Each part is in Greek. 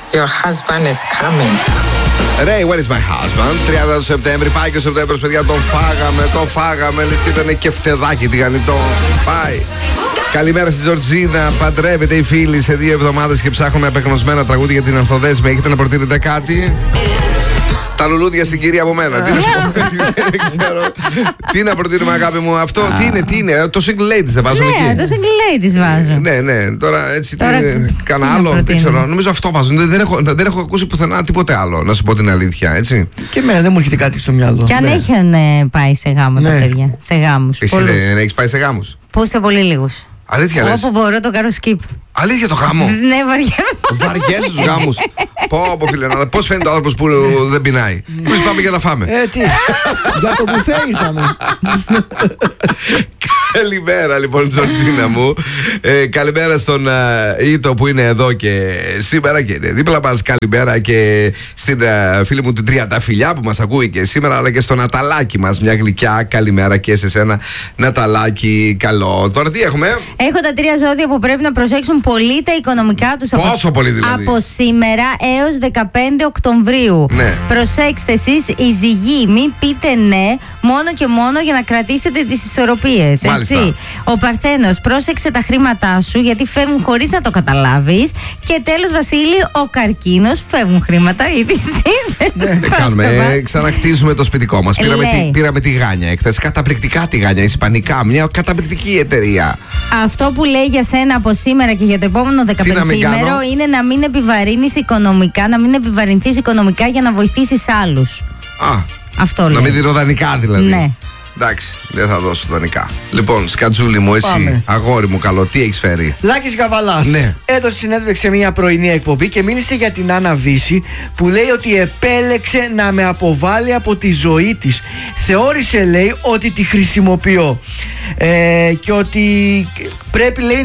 Your husband is coming. Ray, where is my husband? 30 του Σεπτέμβρη, πάει και ο Σεπτέμβρης, παιδιά, τον φάγαμε, λες και ήταν και φτεδάκι τηγανιτό. Πάει. Καλημέρα στη Τζορτζίνα. Παντρεύεται η φίλη σε 2 εβδομάδες και ψάχνουμε απεγνωσμένα τραγούδια για την Ανθοδέσμη. Έχετε να προτείνετε κάτι? Τα λουλούδια στην κυρία από μένα. Τι να σου πω, δεν ξέρω. Τι να προτείνουμε, αγάπη μου, αυτό. Τι είναι, το single ladies δεν βάζουν εκεί? Ναι, το single ladies βάζουν. Ναι, τώρα έτσι. Κάνα άλλο, δεν ξέρω. Νομίζω αυτό βάζουν. Δεν έχω ακούσει πουθενά τίποτε άλλο, να σου πω την αλήθεια, έτσι. Και εμένα δεν μου έρχεται κάτι στο μυαλό. Και αν έχουν πάει σε γάμο τα παιδιά. Σε γάμους. Εσύ δεν έχεις πάει σε γάμους? Πού σε πολύ λίγους. Αλήθεια λες? Όπου μπορώ το κάνω skip. Αλήθεια το γάμο? Ναι, βαριέσαι τους γάμους. Πω φίλε, πώς φαίνεται ο άνθρωπος που δεν πεινάει? Εμείς πάμε για να φάμε. Για το μπουφέ ήρθαμε. Καλημέρα λοιπόν, Τζορτζίνα μου. Καλημέρα στον Ήτο που είναι εδώ και σήμερα και είναι δίπλα μας. Καλημέρα και στην φίλη μου την Τριανταφυλλιά που μας ακούει και σήμερα, αλλά και στο Ναταλάκι μας. Μια γλυκιά καλημέρα και σε σένα, Ναταλάκι. Καλό. Τώρα τι έχουμε? Έχω τα 3 ζώδια που πρέπει να προσέξουν πολύ τα οικονομικά τους. Πόσο πολύ δηλαδή? Από σήμερα έως 15 Οκτωβρίου. Ναι. Προσέξτε εσείς οι ζυγοί, μην πείτε ναι μόνο και μόνο για να κρατήσετε τις ισορροπίες. Έτσι. Ο Παρθένος, πρόσεξε τα χρήματά σου γιατί φεύγουν χωρίς να το καταλάβεις. Και τέλος, Βασίλη, ο Καρκίνος, φεύγουν χρήματα ήδη. Κάνουμε, ξαναχτίζουμε το σπιτικό μας. Πήραμε τη Γάνια εχθές. Καταπληκτικά τη Γάνια, ισπανικά. Μια καταπληκτική εταιρεία. Αυτό που λέει για σένα από σήμερα και για το επόμενο 15ημερο είναι να μην επιβαρύνεις οικονομικά, να μην επιβαρυνθείς οικονομικά για να βοηθήσεις άλλους. Αυτό λέει. Να μην δίνω δανεικά δηλαδή. Ναι. Εντάξει, δεν θα δώσω δανεικά. Λοιπόν, σκατζούλη μου, εσύ, αγόρι μου καλό, τι έχεις φέρει? Λάκης Γαβαλάς. Ναι. Έδωσε συνέντευξη σε μια πρωινή εκπομπή και μίλησε για την Άννα Βύση, που λέει ότι επέλεξε να με αποβάλει από τη ζωή της. Θεώρησε, λέει, ότι τη χρησιμοποιώ. Και ότι πρέπει, λέει,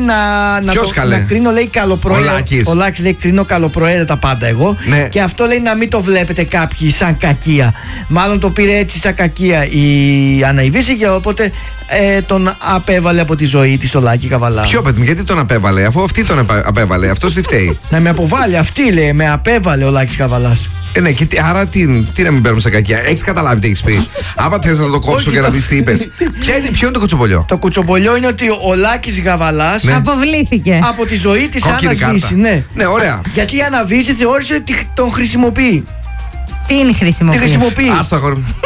να κρίνω, λέει, καλοπροαίρετα. Ο Λάκης λέει, κρίνω καλοπροαίρετα πάντα εγώ. Ναι. Και αυτό, λέει, να μην το βλέπετε κάποιοι σαν κακία. Μάλλον το πήρε έτσι σαν κακία η Άννα Βύση και οπότε τον απέβαλε από τη ζωή της ο Λάκη Καβαλά. Ποιο παιδί, γιατί τον απέβαλε, αφού αυτή τον απέβαλε, αυτός τι φταίει? Να με αποβάλει, αυτή λέει, με απέβαλε ο Λάκης Καβαλάς. Ναι, και άρα τι να μην παίρνουμε σε κακία? Έχεις καταλάβει τι έχεις πει? Άμα θες να το κόψω και να δεις τι είπες. Ποιο είναι το κουτσομπολιό? Το κουτσομπολιό είναι ότι ο Λάκης Γαβαλάς αποβλήθηκε από τη ζωή της Άννας Βύση. Ναι, ωραία. Γιατί η Άννα Βύση θεώρησε ότι τον χρησιμοποιεί. Τι είναι χρησιμοποιεί? Τη χρησιμοποιεί. Άστο, αγόρι μου.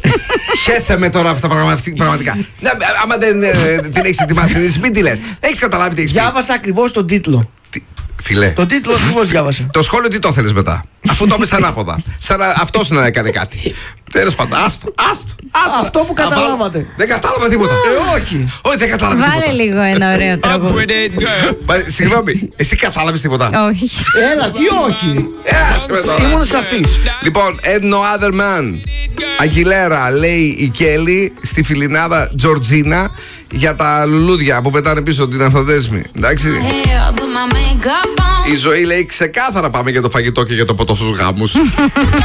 Χέσε με τώρα αυτά πραγματικά. Άμα δεν την έχεις ετοιμάσει, μην τη λες. Έχεις καταλάβει τι έχεις πει? Διάβασα ακριβώς τον τίτλο. Φιλέ. Τον τίτλο ακριβώς διάβασα. Το σχόλιο τι το θέλεις μετά? Αφού το είπες ανάποδα. Σαν αυτός να έκανε κάτι. Τέλος πάντων, άστο. Αυτό που καταλάβατε. Δεν κατάλαβα τίποτα. Όχι. Όχι, δεν κατάλαβα τίποτα. Βάλε λίγο ένα ωραίο τρόπο. Συγγνώμη, εσύ κατάλαβες τίποτα? Όχι. Έλα, τι όχι? Ήμουν σαφής. Λοιπόν, And No Other Man, Αγγιλέρα, λέει η Κέλλη στη φιλινάδα Τζορτζίνα για τα λουλούδια που πετάνε πίσω την Ανθοδέσμη. Εντάξει. Η ζωή λέει ξεκάθαρα πάμε για το φαγητό και για το ποτό στους γάμους.